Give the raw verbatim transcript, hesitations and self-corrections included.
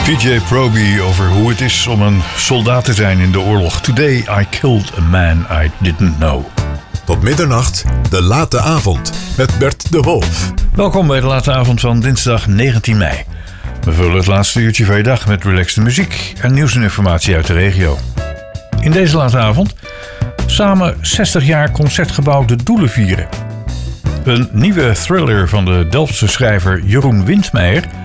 P J Proby over hoe het is om een soldaat te zijn in de oorlog. Today I killed a man I didn't know. Tot middernacht, de late avond met Bert de Wolf. Welkom bij de late avond van dinsdag negentien mei. We vullen het laatste uurtje van je dag met relaxte muziek en nieuws en informatie uit de regio. In deze late avond samen zestig jaar Concertgebouw De Doelen vieren. Een nieuwe thriller van de Delftse schrijver Jeroen Windmeijer